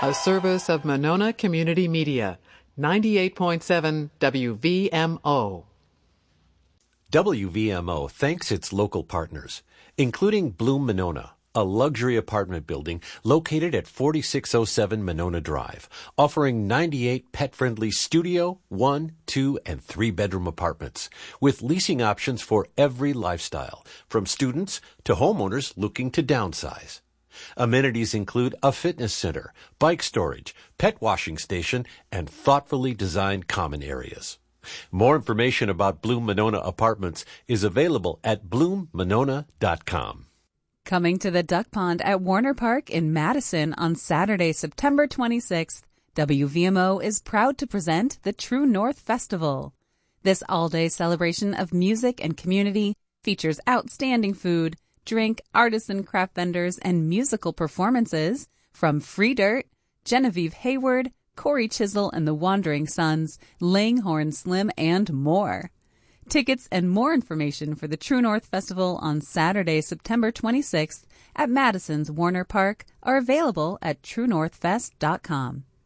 A service of Monona Community Media, 98.7 WVMO. WVMO thanks its local partners, including Bloom Monona, a luxury apartment building located at 4607 Monona Drive, offering 98 pet-friendly studio, 1, 2, and 3-bedroom apartments, with leasing options for every lifestyle, from students to homeowners looking to downsize. Amenities include a fitness center, bike storage, pet washing station, and thoughtfully designed common areas. More information about Bloom Monona Apartments is available at bloommonona.com. Coming to the Duck Pond at Warner Park in Madison on Saturday, September 26th, WVMO is proud to present the True North Festival. This all-day celebration of music and community features outstanding food, drink, artisan craft vendors, and musical performances from Free Dirt, Genevieve Hayward, Corey Chisel and the Wandering Sons, Langhorne Slim, and more. Tickets and more information for the True North Festival on Saturday, September 26th at Madison's Warner Park are available at truenorthfest.com.